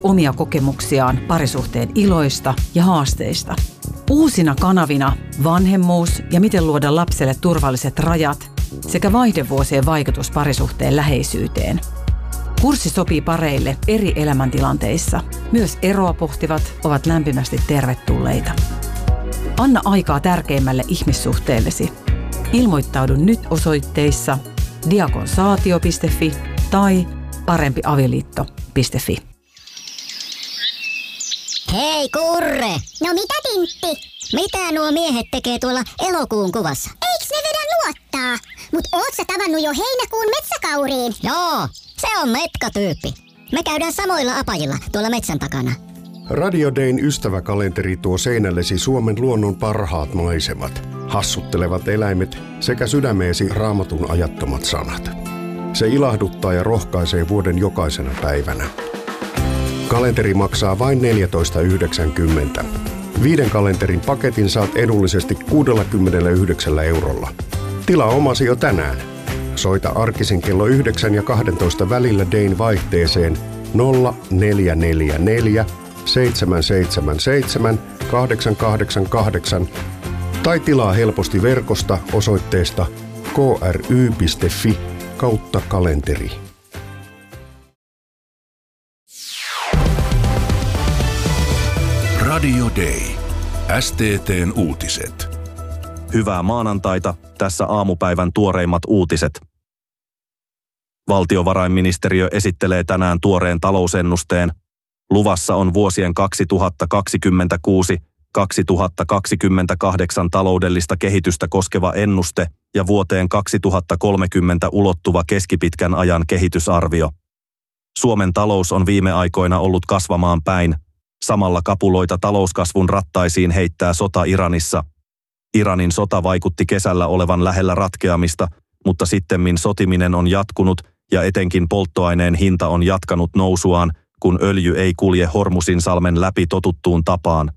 omia kokemuksiaan parisuhteen iloista ja haasteista. Uusina kanavina vanhemmuus ja miten luoda lapselle turvalliset rajat sekä vaihdevuosien vaikutus parisuhteen läheisyyteen. Kurssi sopii pareille eri elämäntilanteissa. Myös eroa pohtivat ovat lämpimästi tervetulleita. Anna aikaa tärkeimmälle ihmissuhteellesi. Ilmoittaudu nyt osoitteissa diakonsaatio.fi tai parempiavioliitto.fi. Hei Kurre! No mitä Tintti? Mitä nuo miehet tekee tuolla elokuun kuvassa? Eiks ne vedä luottaa? Mut oot sä tavannut jo heinäkuun metsäkauriin? Joo, se on metkatyyppi. Me käydään samoilla apajilla tuolla metsän takana. Radio Dayn ystäväkalenteri tuo seinällesi Suomen luonnon parhaat maisemat, hassuttelevat eläimet sekä sydämeesi Raamatun ajattomat sanat. Se ilahduttaa ja rohkaisee vuoden jokaisena päivänä. Kalenteri maksaa vain 14,90. 5 kalenterin paketin saat edullisesti 69 €. Tilaa omasi jo tänään. Soita arkisin kello 9 ja 12 välillä Dayn vaihteeseen 0444 777 888 tai tilaa helposti verkosta osoitteesta kry.fi/kalenteri. Radio Day. STT:n uutiset. Hyvää maanantaita, tässä aamupäivän tuoreimmat uutiset. Valtiovarainministeriö esittelee tänään tuoreen talousennusteen. Luvassa on vuosien 2026-2028 taloudellista kehitystä koskeva ennuste ja vuoteen 2030 ulottuva keskipitkän ajan kehitysarvio. Suomen talous on viime aikoina ollut kasvamaan päin. Samalla kapuloita talouskasvun rattaisiin heittää sota Iranissa. Iranin sota vaikutti kesällä olevan lähellä ratkeamista, mutta sittemmin sotiminen on jatkunut ja etenkin polttoaineen hinta on jatkanut nousuaan, kun öljy ei kulje Hormuzinsalmen läpi totuttuun tapaan.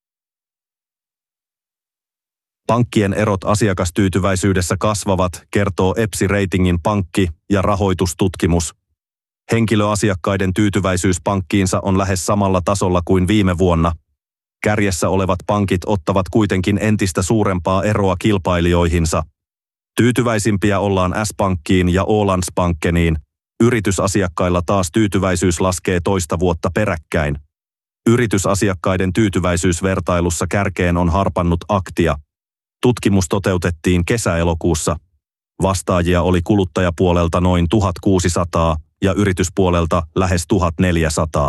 Pankkien erot asiakastyytyväisyydessä kasvavat, kertoo EPSI Ratingin pankki- ja rahoitustutkimus. Henkilöasiakkaiden tyytyväisyys pankkiinsa on lähes samalla tasolla kuin viime vuonna. Kärjessä olevat pankit ottavat kuitenkin entistä suurempaa eroa kilpailijoihinsa. Tyytyväisimpiä ollaan S-pankkiin ja Ålandsbankeniin. Yritysasiakkailla taas tyytyväisyys laskee toista vuotta peräkkäin. Yritysasiakkaiden tyytyväisyysvertailussa kärkeen on harpannut Aktia. Tutkimus toteutettiin kesä-elokuussa. Vastaajia oli kuluttajapuolelta noin 1600 ja yrityspuolelta lähes 1400.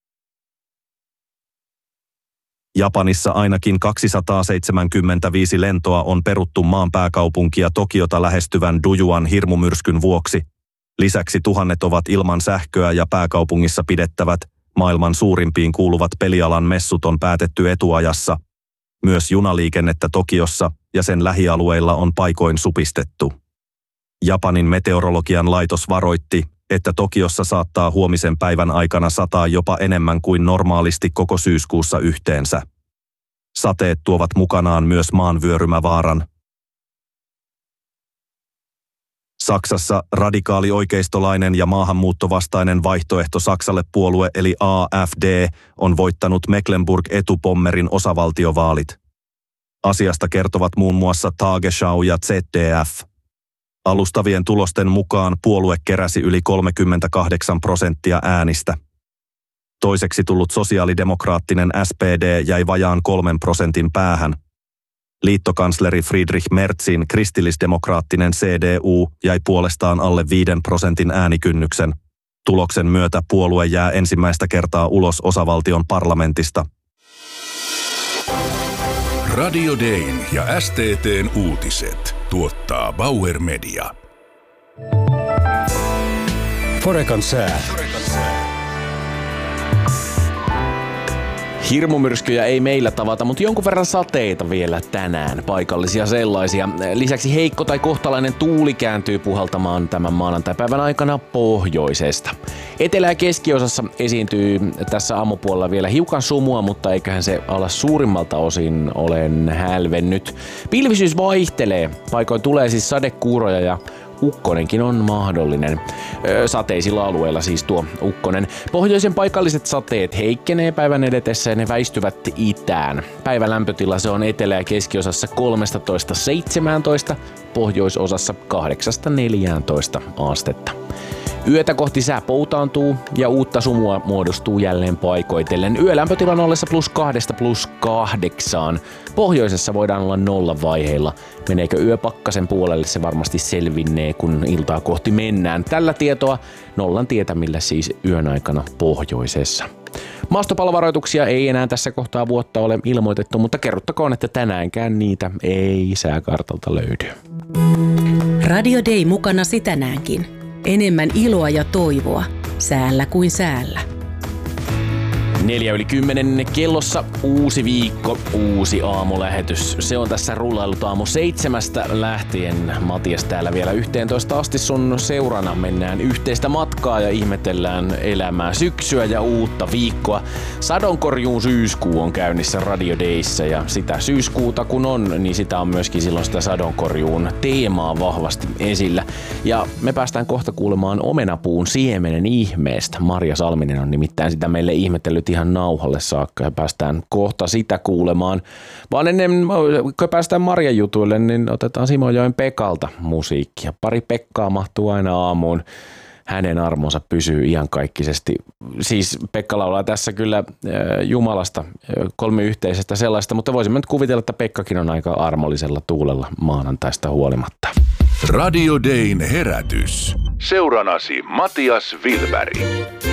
Japanissa ainakin 275 lentoa on peruttu maan pääkaupunkia Tokiota lähestyvän Dujuan hirmumyrskyn vuoksi. Lisäksi tuhannet ovat ilman sähköä ja pääkaupungissa pidettävät, maailman suurimpiin kuuluvat pelialan messut on päätetty etuajassa. Myös junaliikennettä Tokiossa ja sen lähialueilla on paikoin supistettu. Japanin meteorologian laitos varoitti, että Tokiossa saattaa huomisen päivän aikana sataa jopa enemmän kuin normaalisti koko syyskuussa yhteensä. Sateet tuovat mukanaan myös maanvyörymävaaran. Saksassa radikaali-oikeistolainen ja maahanmuuttovastainen vaihtoehto Saksalle puolue eli AfD on voittanut Mecklenburg-Etupommerin osavaltiovaalit. Asiasta kertovat muun muassa Tagesschau ja ZDF. Alustavien tulosten mukaan puolue keräsi yli 38% äänistä. Toiseksi tullut sosiaalidemokraattinen SPD jäi vajaan 3% päähän. Liittokansleri Friedrich Merzin kristillisdemokraattinen CDU jäi puolestaan alle 5% äänikynnyksen. Tuloksen myötä puolue jää ensimmäistä kertaa ulos osavaltion parlamentista. Radio Dayn ja STT:n uutiset tuottaa Bauer Media. Forekan sää. Hirmumyrskyjä ei meillä tavata, mutta jonkun verran sateita vielä tänään, paikallisia sellaisia. Lisäksi heikko tai kohtalainen tuuli kääntyy puhaltamaan tämän maanantaipäivän aikana pohjoisesta. Etelä- ja keskiosassa esiintyy tässä aamupuolella vielä hiukan sumua, mutta eiköhän se ala suurimmalta osin ole hälvennyt. Pilvisyys vaihtelee, paikoin tulee siis sadekuuroja ja ukkonenkin on mahdollinen. Sateisilla alueilla siis tuo ukkonen. Pohjoisen paikalliset sateet heikkenee päivän edetessä ja ne väistyvät itään. Päivän lämpötila se on etelä- ja keskiosassa 13-17, pohjoisosassa 8-14 astetta. Yötä kohti sää poutaantuu ja uutta sumua muodostuu jälleen paikoitellen. Yölämpötilan ollessa +2 +8. Pohjoisessa voidaan olla 0 vaiheilla. Meneekö yö pakkasen puolelle, se varmasti selvinnee, kun iltaa kohti mennään. Tällä tietoa 0 tietämillä siis yön aikana pohjoisessa. Maastopalovaroituksia ei enää tässä kohtaa vuotta ole ilmoitettu, mutta kerrottakoon, että tänäänkään niitä ei sääkartalta löydy. Radio Day mukanasi tänäänkin. Enemmän iloa ja toivoa, säällä kuin säällä. 9:10 kellossa uusi viikko, uusi aamulähetys. Se on tässä rullaillut aamu 7 lähtien. Matias täällä vielä 11 asti sun seurana. Mennään yhteistä matkaa ja ihmetellään elämää, syksyä ja uutta viikkoa. Sadonkorjuun syyskuu on käynnissä Radio Dayssä ja sitä syyskuuta kun on, niin sitä on myöskin silloin sitä sadonkorjuun teemaa vahvasti esillä. Ja me päästään kohta kuulemaan omenapuun siemenen ihmeestä. Marja Salminen on nimittäin sitä meille ihmetellyt ihan nauhalle saakka ja päästään kohta sitä kuulemaan. Vaan ennen kuin päästään Marjan jutuille, niin otetaan Simojoen Pekalta musiikkia. Pari Pekkaa mahtuu aina aamuun. Hänen armonsa pysyy iankaikkisesti. Siis Pekka laulaa tässä kyllä Jumalasta, kolmiyhteisestä sellaista, mutta voisimme nyt kuvitella, että Pekkakin on aika armollisella tuulella maanantaista huolimatta. Radio Dayn herätys. Seuranasi Matias Wilberg.